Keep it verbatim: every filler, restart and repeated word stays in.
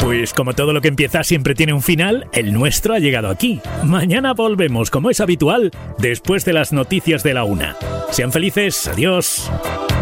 Pues como todo lo que empieza siempre tiene un final, el nuestro ha llegado aquí. Mañana volvemos, como es habitual, después de las noticias de la una. Sean felices, adiós.